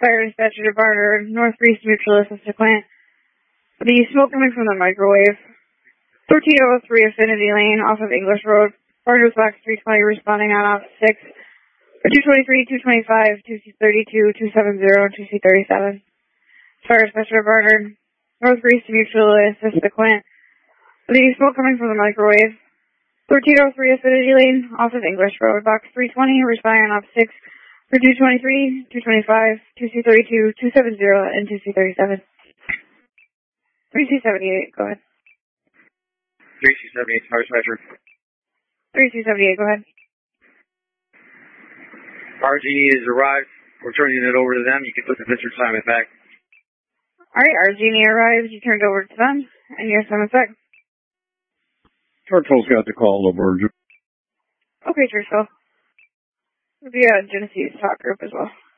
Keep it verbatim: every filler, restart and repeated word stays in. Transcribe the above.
Fire dispatcher to Barter, North Greece Mutual Assistant Plant. The smoke coming from the microwave. thirteen oh three Affinity Lane off of English Road. Barter's box three twenty responding on off six. two twenty-three, two twenty-five, two C thirty-two, two seventy, two C thirty-seven. Fire dispatcher to Barter, North Greece Mutual Assistant Plant. The smoke coming from the microwave. thirteen oh three Affinity Lane off of English Road. Box three twenty responding on off six. For two twenty-three, two twenty-five, two C thirty-two, two seventy, and two C thirty-seven. three C seventy-eight, go ahead. three C seventy-eight, fire dispatcher. three C seventy-eight, go ahead. R G has arrived. We're turning it over to them. You can put the picture assignment back. Alright, R G E arrives. You turned over to them, and your assignment back. Churchill's got the call over. Okay, Churchill. We'll be a Genesee talk group as well.